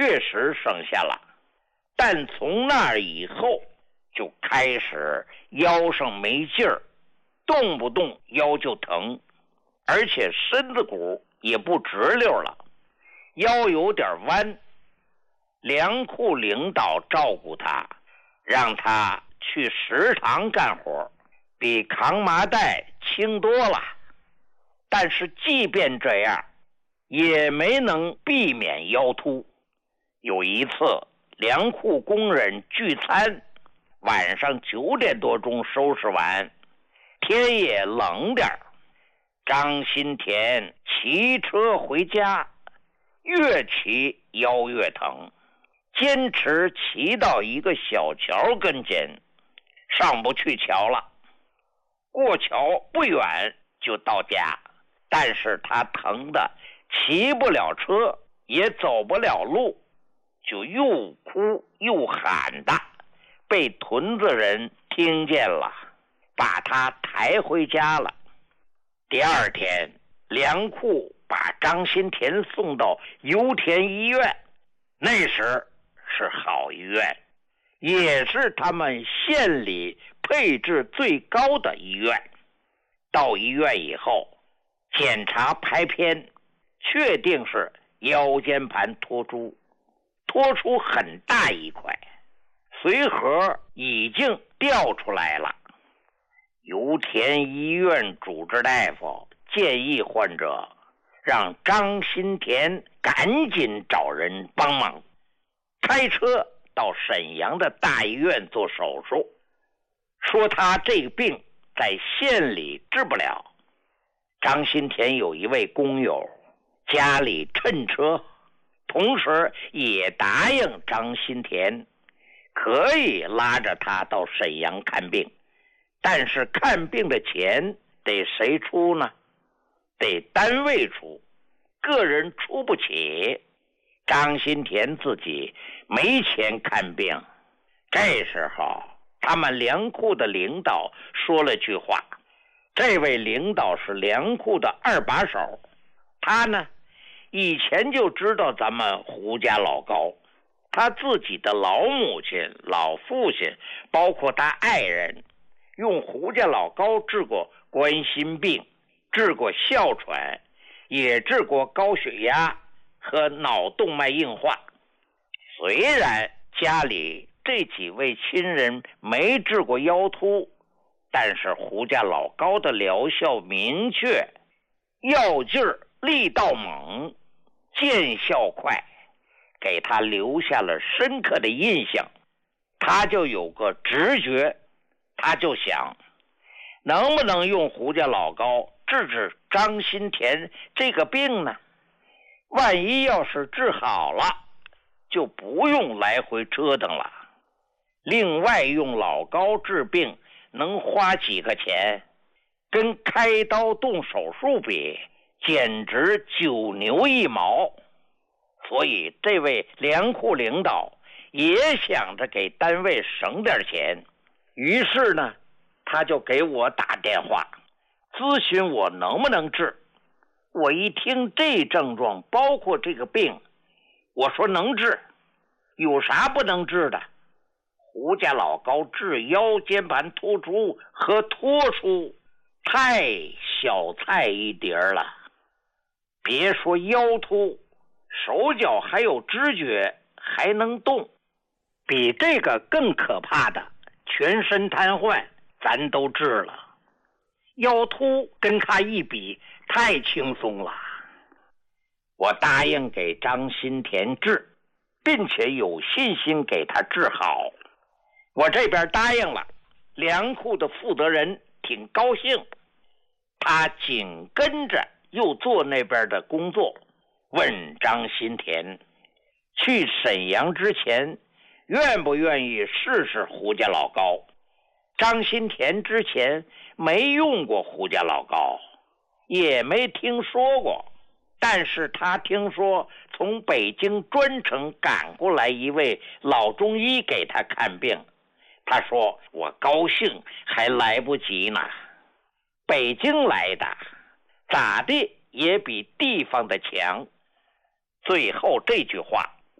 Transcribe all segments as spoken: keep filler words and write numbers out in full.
确实省下了，但从那以后就开始腰上没劲儿，动不动腰就疼，而且身子骨也不直溜了，腰有点弯。粮库领导照顾他，让他去食堂干活，比扛麻袋轻多了。但是即便这样，也没能避免腰突。有一次，粮库工人聚餐，晚上九点多钟收拾完，天也冷点儿。张新田骑车回家，越骑腰越疼，坚持骑到一个小桥跟前，上不去桥了。过桥不远就到家，但是他疼得骑不了车，也走不了路，就又哭又喊的，被屯子人听见了，把他抬回家了。第二天，粮库把张新田送到油田医院，那时是好医院，也是他们县里配置最高的医院。到医院以后，检查拍片，确定是腰间盘突出，脱出很大一块，髓核已经掉出来了。油田医院主治大夫建议患者让张新田赶紧找人帮忙，开车到沈阳的大医院做手术，说他这个病在县里治不了。张新田有一位工友家里趁车，同时也答应张新田可以拉着他到沈阳看病，但是看病的钱得谁出呢？得单位出，个人出不起。张新田自己没钱看病。这时候他们粮库的领导说了句话，这位领导是粮库的二把手，他呢以前就知道咱们胡家老高，他自己的老母亲老父亲包括他爱人用胡家老高治过冠心病，治过哮喘，也治过高血压和脑动脉硬化。虽然家里这几位亲人没治过腰突，但是胡家老高的疗效明确，药劲儿力道猛，见效快，给他留下了深刻的印象。他就有个直觉，他就想能不能用胡家老高治治张新田这个病呢？万一要是治好了，就不用来回折腾了。另外用老高治病能花几个钱，跟开刀动手术比，简直九牛一毛。所以这位粮库领导也想着给单位省点钱，于是呢他就给我打电话咨询我能不能治。我一听这症状包括这个病，我说能治，有啥不能治的？胡家老高治腰间盘突出和脱出太小菜一碟了，别说腰突，手脚还有知觉，还能动。比这个更可怕的全身瘫痪咱都治了，腰突跟他一比太轻松了。我答应给张新田治，并且有信心给他治好。我这边答应了，粮库的负责人挺高兴，他紧跟着又做那边的工作，问张新田去沈阳之前愿不愿意试试胡家老高。张新田之前没用过胡家老高，也没听说过，但是他听说从北京专程赶过来一位老中医给他看病，他说我高兴还来不及呢。北京来的咋地也比地方的强。最后这句话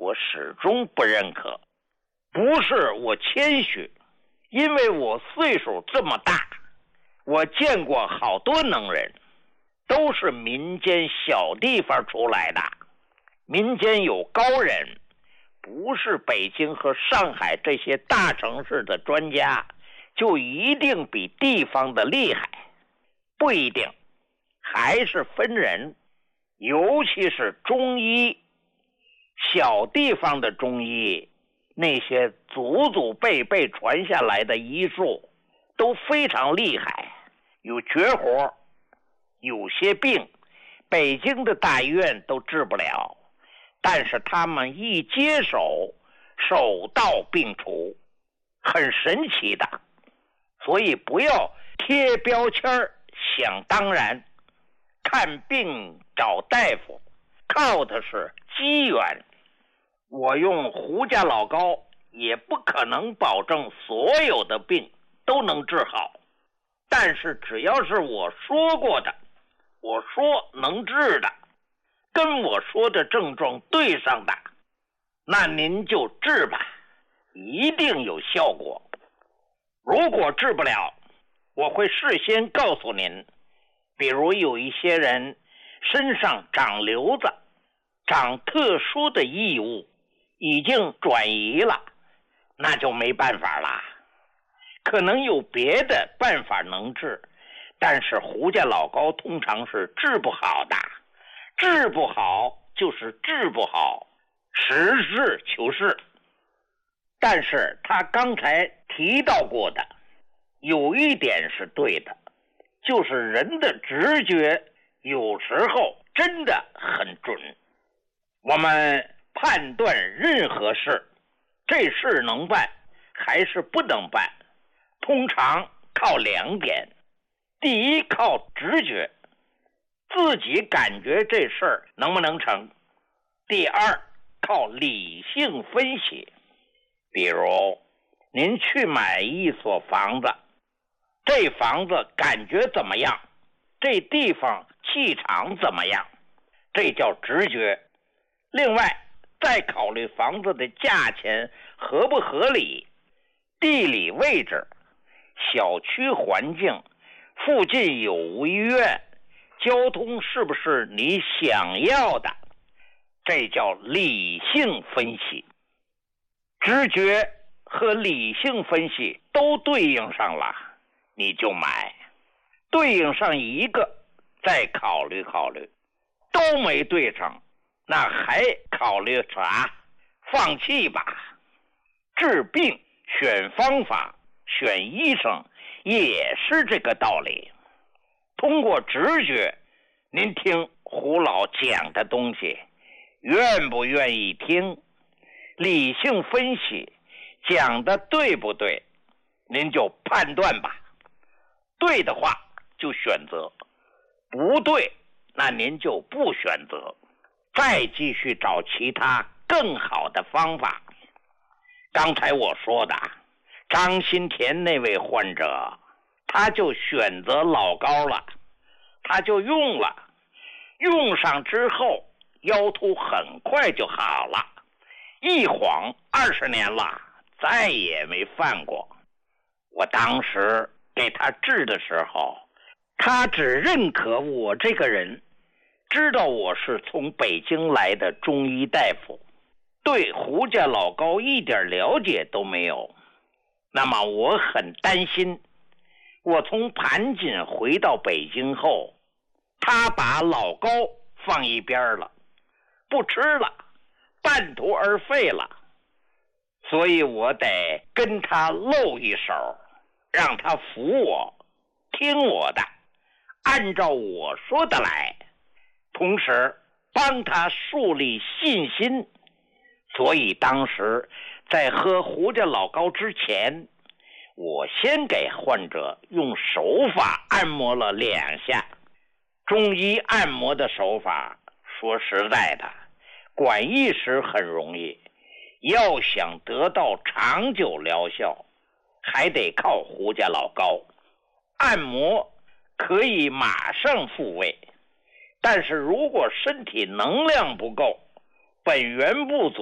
我始终不认可。不是我谦虚，因为我岁数这么大，我见过好多能人，都是民间小地方出来的。民间有高人，不是北京和上海这些大城市的专家就一定比地方的厉害，不一定，还是分人。尤其是中医，小地方的中医，那些祖祖辈辈传下来的医术都非常厉害，有绝活。有些病北京的大医院都治不了，但是他们一接手，手到病除，很神奇的。所以不要贴标签想当然，看病找大夫靠的是机缘。我用胡家老膏也不可能保证所有的病都能治好，但是只要是我说过的，我说能治的，跟我说的症状对上的，那您就治吧，一定有效果。如果治不了，我会事先告诉您，比如有一些人身上长瘤子，长特殊的异物，已经转移了，那就没办法了。可能有别的办法能治，但是胡家老膏通常是治不好的，治不好就是治不好，实事求是。但是他刚才提到过的有一点是对的，就是人的直觉有时候真的很准。我们判断任何事，这事能办还是不能办，通常靠两点。第一，靠直觉，自己感觉这事儿能不能成。第二，靠理性分析。比如您去买一所房子，这房子感觉怎么样，这地方气场怎么样，这叫直觉。另外再考虑房子的价钱合不合理，地理位置，小区环境，附近有无医院，交通是不是你想要的，这叫理性分析。直觉和理性分析都对应上了，你就买。对应上一个，再考虑考虑，都没对上，那还考虑啥？放弃吧。治病选方法，选医生也是这个道理。通过直觉，您听胡老讲的东西愿不愿意听？理性分析讲的对不对，您就判断吧。对的话就选择，不对那您就不选择，再继续找其他更好的方法。刚才我说的张新田那位患者，他就选择老膏了，他就用了，用上之后腰突很快就好了，一晃二十年了，再也没犯过。我当时给他治的时候，他只认可我这个人，知道我是从北京来的中医大夫，对胡家老膏一点了解都没有。那么我很担心，我从盘锦回到北京后，他把老膏放一边了，不吃了，半途而废了，所以我得跟他露一手，让他服我，听我的，按照我说的来，同时帮他树立信心。所以当时在喝胡家老膏之前，我先给患者用手法按摩了两下。中医按摩的手法，说实在的，管一时很容易，要想得到长久疗效，还得靠胡家老膏。按摩可以马上复位，但是如果身体能量不够，本源不足，